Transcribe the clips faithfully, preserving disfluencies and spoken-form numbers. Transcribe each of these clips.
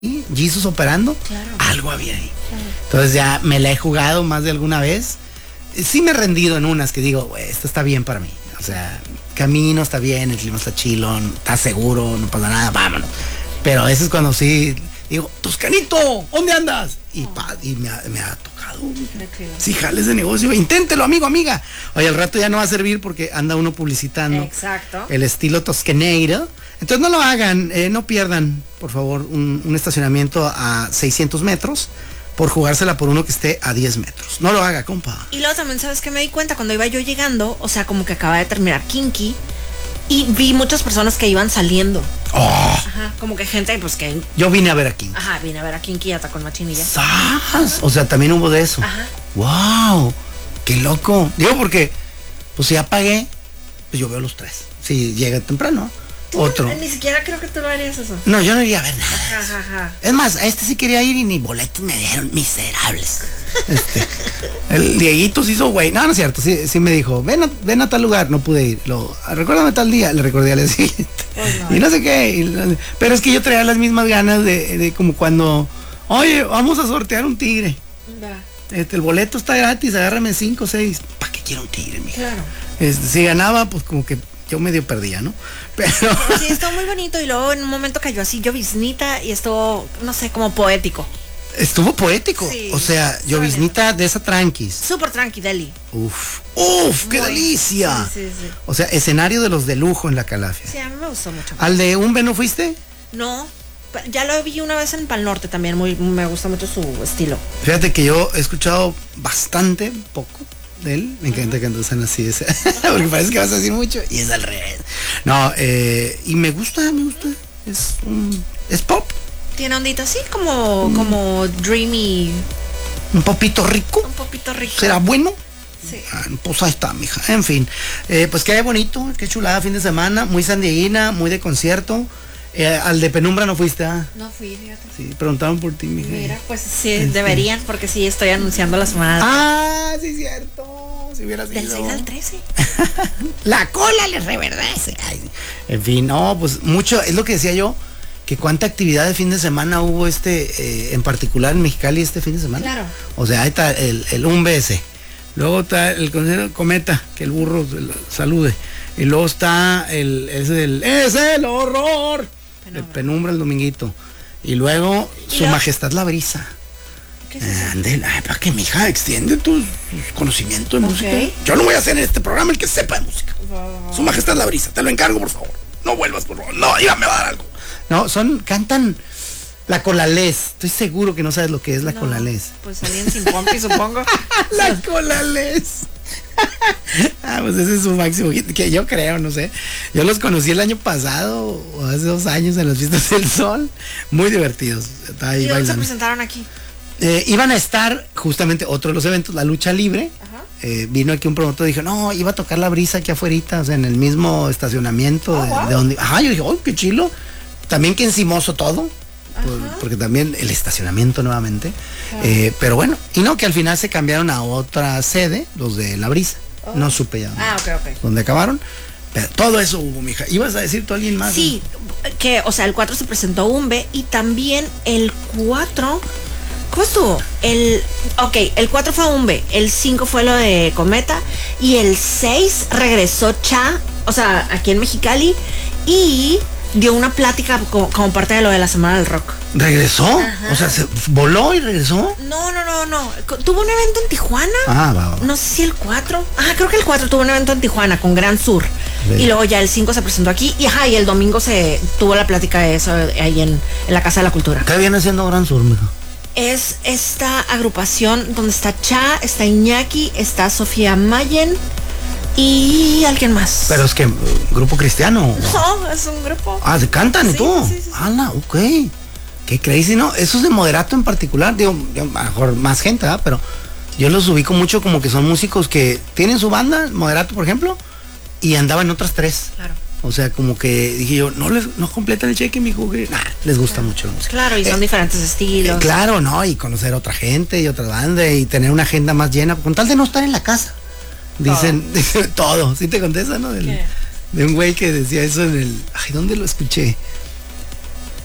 y Jesus operando, claro. Algo había ahí. Claro. Entonces ya me la he jugado más de alguna vez. Sí me he rendido en unas que digo, esto está bien para mí. O sea, camino está bien, el clima está chilo, está seguro, no pasa nada, vámonos. Pero eso es cuando sí digo, Toscanito, ¿dónde andas? Y, oh. pa, y me, ha, me ha tocado. Sí, jales de negocio, inténtelo, amigo, amiga. Oye, al rato ya no va a servir porque anda uno publicitando. Exacto. El estilo tosqueneiro. Entonces no lo hagan, eh, no pierdan, por favor, un, un estacionamiento a seiscientos metros por jugársela por uno que esté a diez metros. No lo haga, compa. Y luego también, ¿sabes qué me di cuenta? Cuando iba yo llegando, o sea, como que acaba de terminar Kinky y vi muchas personas que iban saliendo. Oh. Ajá, como que gente, pues que... Yo vine a ver a Kinky. Ajá, vine a ver a Kinky hasta con machinilla. ¡Sas! O sea, también hubo de eso. Ajá. ¡Wow! ¡Qué loco! Digo, porque, pues si ya pagué, pues yo veo los tres. Si llega temprano. Otro. No, ni siquiera creo que tú lo harías eso. No, yo no iría a ver nada. Ajá, ajá, ajá. Es más, a este sí quería ir y ni boletos me dieron, miserables. Este, el Dieguito se hizo güey. No, no es cierto, sí, sí me dijo, ven a, ven a tal lugar, no pude ir. Lo, recuérdame tal día, le recordé al día siguiente. Pues no. Y no sé qué. Y, pero es que yo traía las mismas ganas de, de como cuando, oye, vamos a sortear un tigre. Va. Este, el boleto está gratis, agárrame cinco o seis. ¿Para qué quiero un tigre, mija? Claro. Este, si ganaba, pues como que yo medio perdía, ¿no? Pero... Sí, estuvo muy bonito y luego en un momento cayó así lloviznita y estuvo, no sé, como poético. Estuvo poético, sí, o sea, lloviznita de esa tranquis. Súper tranqui, Deli. Uf, uf, qué muy, delicia. Sí, sí, sí. O sea, escenario de los de lujo en la Calafia. Sí, a mí me gustó mucho. ¿Al de Umbe no fuiste? No, ya lo vi una vez en Pal Norte también, muy, me gusta mucho su estilo. Fíjate que yo he escuchado bastante poco de él, me encanta uh-huh. que sean así, ese, porque parece que vas a decir mucho y es al revés. No, eh, y me gusta, me gusta, es un, es pop. Tiene ondita así como, mm. como dreamy. Un popito rico. Un popito rico. ¿Será bueno? Sí. Ah, pues ahí está, mija. En fin, eh, pues qué bonito, qué chulada fin de semana, muy sandieguina, muy de concierto. Eh, al de Penumbra no fuiste, ¿ah? No fui, fíjate. Sí, preguntaron por ti, mija. Mira, pues sí, este. deberían, porque sí estoy anunciando la semana. Ah, sí, cierto. Si hubieras Del ido. seis al trece. La cola les reverdece. Ay, en fin, no, pues mucho, es lo que decía yo, que cuánta actividad de fin de semana hubo este, eh, en particular en Mexicali este fin de semana. Claro. O sea, ahí está el, el U M B S. Luego está el concierto Cometa, que el burro salude. Y luego está el, es el, es el horror. Penumbra. El Penumbra el dominguito. Y luego ¿Y Su lo? Majestad la Brisa. ¿Qué es eso? Andel, ay, para que mi hija extiende tu conocimiento de okay. música. Yo no voy a hacer en este programa el que sepa de música. Wow. Su Majestad la Brisa, te lo encargo, por favor. No vuelvas, por favor. No, iba, me va a dar algo. No, son, cantan la colalés. Estoy seguro que no sabes lo que es la no, colalés. Pues alguien sin pompi, supongo. La colalés. Ah, pues ese es su máximo hit, que yo creo, no sé. Yo los conocí el año pasado o hace dos años en las fiestas del sol. Muy divertidos. ¿Y dónde se presentaron aquí? Eh, iban a estar justamente otro de los eventos, la lucha libre. Ajá. Eh, vino aquí un promotor y dijo, no, iba a tocar la brisa aquí afuera, o sea, en el mismo estacionamiento oh, de, wow. de donde. Ajá, yo dije, oh, qué chilo. También que encimoso todo. Por, porque también el estacionamiento nuevamente. Ajá. Eh, pero bueno, y no, que al final se cambiaron a otra sede, los de la brisa. Oh. No supe ya. Ah, ok, ok. ¿Dónde acabaron? Pero todo eso hubo, mija. ¿Ibas a decir tú a alguien más? Sí, ¿no? Que, o sea, el cuatro se presentó Umbe y también el cuatro. ¿Cómo estuvo? El, ok, el cuatro fue Umbe, el cinco fue lo de Cometa y el seis regresó Cha, o sea, aquí en Mexicali y dio una plática como, como parte de lo de la Semana del Rock. ¿Regresó? Ajá. O sea, ¿se voló y regresó? No, no, no, no. Tuvo un evento en Tijuana. Ah, va, va. No sé si el cuatro. Ah, creo que el cuatro tuvo un evento en Tijuana con Gran Sur. Sí. Y luego ya el cinco se presentó aquí. Y ajá, y el domingo se tuvo la plática de eso ahí en, en la Casa de la Cultura. ¿Qué viene haciendo Gran Sur, mija? Es esta agrupación donde está Cha, está Iñaki, está Sofía Mayen y alguien más. Pero es que, ¿grupo cristiano? No, es un grupo. Ah, ¿se cantan sí, tú? Sí, sí, sí. ¡Hala, ok! Qué crazy, ¿no? Eso es de Moderato en particular, digo, a lo mejor más gente, ¿verdad? Pero yo los ubico mucho como que son músicos que tienen su banda, Moderato, por ejemplo, y andaban en otras tres. Claro. O sea, como que dije yo, no les no completan el cheque, mi juguete. Nah, les gusta claro. mucho la música. Claro, y son eh, diferentes estilos. Eh, claro, ¿no? Y conocer a otra gente y otra banda y tener una agenda más llena, con tal de no estar en la casa. Dicen, todo. Dicen, todo. ¿Sí te contesta, no? Del, de un güey que decía eso en el... Ay, ¿dónde lo escuché?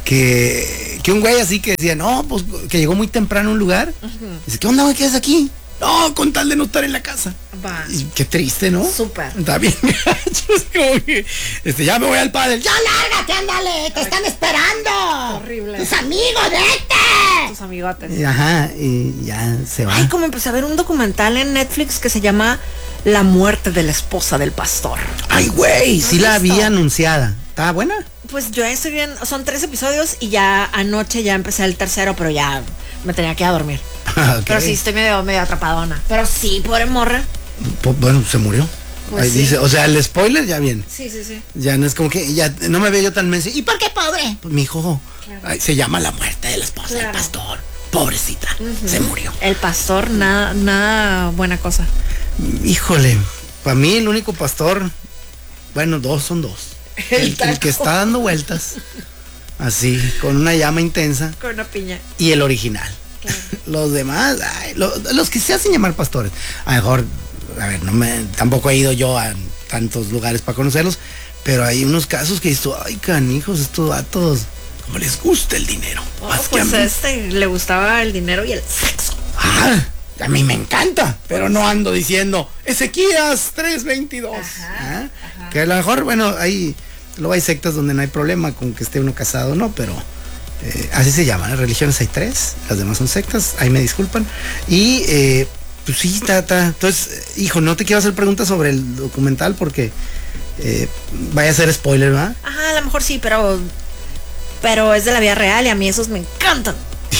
que, que un güey así que decía, no, pues que llegó muy temprano a un lugar. Uh-huh. Dice, ¿qué onda, güey? ¿Qué haces aquí? No, con tal de no estar en la casa. Va. Y qué triste, ¿no? Súper. Está bien gacho, como que, este, ya me voy al padre. Ya lárgate, ándale, te están esperando. Horrible. Tus amigos, vete. Tus amigotes. Y, ajá, y ya se va. Ay, como empecé a ver un documental en Netflix que se llama La muerte de la esposa del pastor. Ay, güey, sí la había anunciada. ¿Estaba buena? Pues yo estoy bien, son tres episodios y ya anoche ya empecé el tercero, pero ya me tenía que ir a dormir. Okay. Pero sí, estoy medio, medio atrapadona. Pero sí, pobre morra. Pues, bueno, se murió. Pues Ahí sí. dice, o sea, el spoiler ya viene. Sí, sí, sí. Ya no es como que, ya no me veo yo tan menso. ¿Y por qué pobre? Pues mi hijo, claro. Ay, se llama La muerte de la esposa claro. del pastor. Pobrecita, uh-huh. se murió. El pastor, nada, nada buena cosa. Híjole, para mí el único pastor, bueno, dos son dos. El, el, el que está dando vueltas, así, con una llama intensa. Con una piña. Y el original. Claro. Los demás, ay, lo, los que se hacen llamar pastores. A lo mejor, a ver, no me, tampoco he ido yo a tantos lugares para conocerlos, pero hay unos casos que dices, ay, canijos, estos vatos, como les gusta el dinero. Oh, más pues que a, a este le gustaba el dinero y el sexo. Ah, a mí me encanta, pero no ando diciendo Ezequías tres veintidós. Ajá, ¿ah? Ajá. Que a lo mejor, bueno, hay, luego hay sectas donde no hay problema con que esté uno casado, ¿no? Pero eh, así se llaman, ¿eh? Religiones hay tres, las demás son sectas, ahí me disculpan. Y eh, pues sí, está, está. Entonces, hijo, no te quiero hacer preguntas sobre el documental porque eh, vaya a ser spoiler, ¿verdad? Ajá, a lo mejor sí, pero pero es de la vida real y a mí esos me encantan.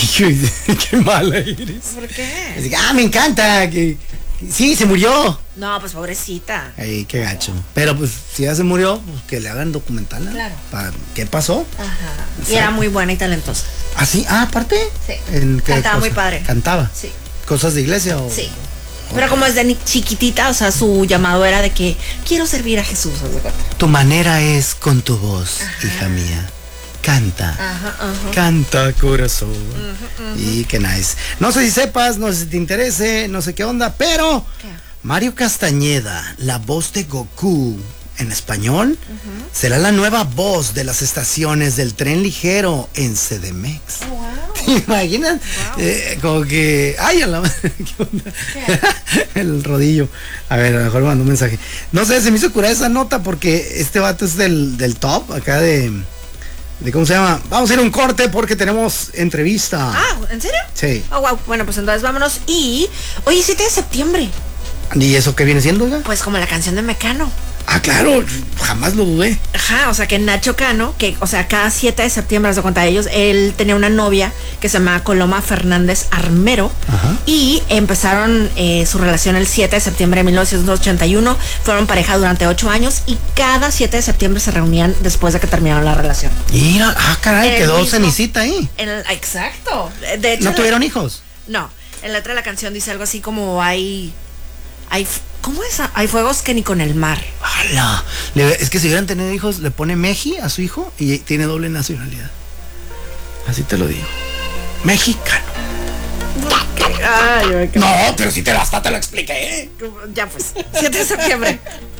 Qué mala eres. ¿Por qué? Así que, ah, me encanta. Que, que, sí, se murió. No, pues pobrecita. Ay, qué gacho. Pero pues si ya se murió, pues que le hagan documental. ¿no? Claro. ¿Para qué pasó? Ajá. Y era muy buena y talentosa. ¿Ah, sí? Ah, aparte. Sí. ¿En qué Cantaba cosa? muy padre. ¿Cantaba? Sí. ¿Cosas de iglesia o...? Sí. Pero como desde chiquitita, o sea, su llamado era de que quiero servir a Jesús. Tu manera es con tu voz, ajá. Hija mía. Canta, ajá, ajá. Canta corazón. Uh-huh, uh-huh. Y qué nice. No sé si sepas, no sé si te interese, no sé qué onda, pero ¿qué? Mario Castañeda, la voz de Goku en español, uh-huh. será la nueva voz de las estaciones del tren ligero en C D M X. Oh, wow. ¿Te imaginas? Wow. Eh, como que, ay, a la madre, ¿qué onda? ¿Qué? El rodillo. A ver, a lo mejor me mandó un mensaje. No sé, se me hizo curar esa nota porque este vato es del, del top, acá de... ¿De cómo se llama? Vamos a ir a un corte porque tenemos entrevista. Ah, ¿en serio? Sí. Oh, wow. Bueno, pues entonces vámonos. Y hoy es siete de septiembre. ¿Y eso qué viene siendo, oiga? Pues como la canción de Mecano. Ah, claro, jamás lo dudé. Ajá, o sea que Nacho Cano, que, o sea, cada siete de septiembre, de cuenta de ellos, él tenía una novia que se llama Coloma Fernández Armero. Ajá. Y empezaron eh, su relación el siete de septiembre de mil novecientos ochenta y uno. Fueron pareja durante ocho años y cada siete de septiembre se reunían después de que terminaron la relación. Mira, ah, caray, el quedó mismo, cenicita ahí. En el, exacto. De hecho, ¿no tuvieron la, hijos? No, en la letra de la canción dice algo así como hay... Hay, ¿cómo es? Hay fuegos que ni con el mar. ¡Hala! Le, es que si hubieran tenido hijos, le pone Meji a su hijo y tiene doble nacionalidad. Así te lo digo. Mexicano. Ay, ay, no, pero si te hasta te lo expliqué. Ya pues, siete de septiembre.